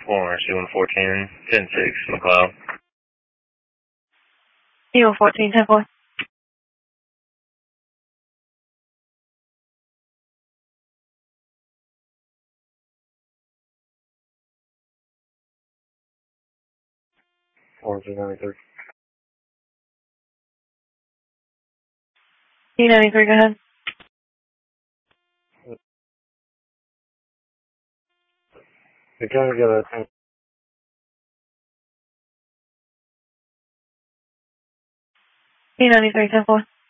4, C-114, 10-6, McLeod. C-114, 10-4. C-93. C-93, go ahead. We kind of got a C-93, 10-4.